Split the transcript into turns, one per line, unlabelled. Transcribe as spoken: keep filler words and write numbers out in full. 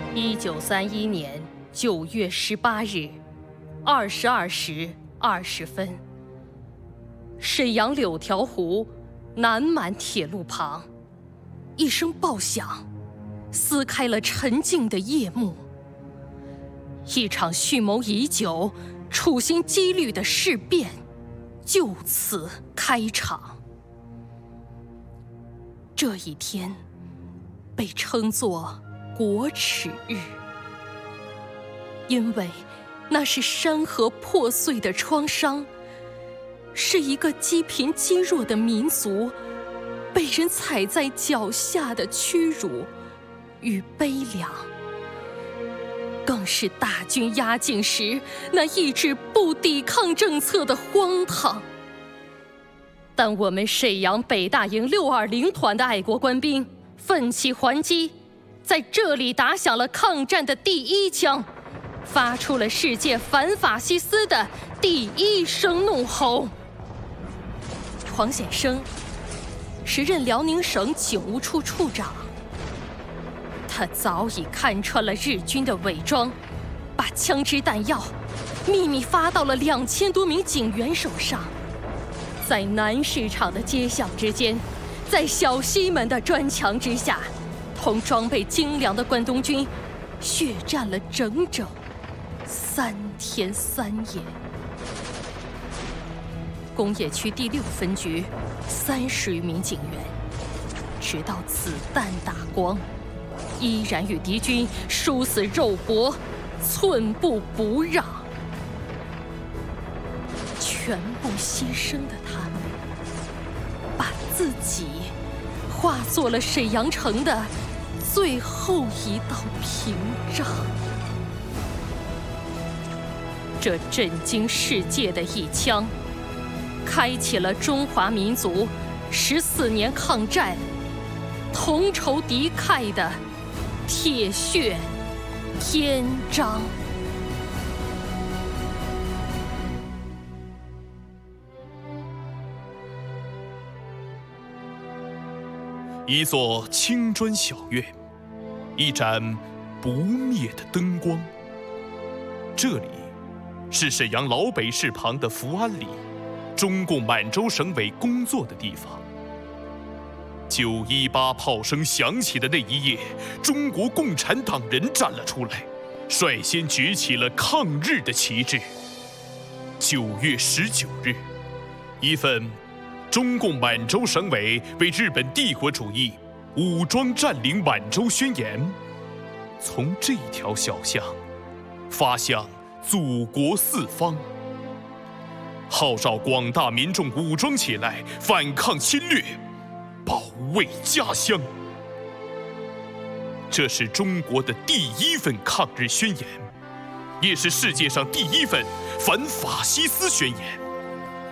一九三一年九月十八日二十二时二十分，沈阳柳条湖南满铁路旁，一声爆响，撕开了沉静的夜幕。一场蓄谋已久、处心积虑的事变就此开场。这一天被称作国耻日，因为那是山河破碎的创伤，是一个积贫积弱的民族被人踩在脚下的屈辱与悲凉，更是大军压境时那意志不抵抗政策的荒唐。但我们沈阳北大营六二零团的爱国官兵奋起还击，在这里打响了抗战的第一枪，发出了世界反法西斯的第一声怒吼。黄显生时任辽宁省警务处处长，他早已看穿了日军的伪装，把枪支弹药秘密发到了两千多名警员手上，在南市场的街巷之间，在小西门的砖墙之下，同装备精良的关东军血战了整整三天三夜。工业区第六分局三十余名警员，直到子弹打光，依然与敌军殊死肉搏，寸步不让。全部牺牲的他们，把自己化作了沈阳城的最后一道屏障。这震惊世界的一枪，开启了中华民族十四年抗战同仇敌忾的铁血篇章。
一座青砖小院，一盏不灭的灯光。这里是沈阳老北市旁的福安里，中共满洲省委工作的地方。九一八炮声响起的那一夜，中国共产党人站了出来，率先举起了抗日的旗帜。九月十九日，一份中共满洲省委为日本帝国主义武装占领满洲宣言，从这条小巷发向祖国四方，号召广大民众武装起来，反抗侵略，保卫家乡。这是中国的第一份抗日宣言，也是世界上第一份反法西斯宣言。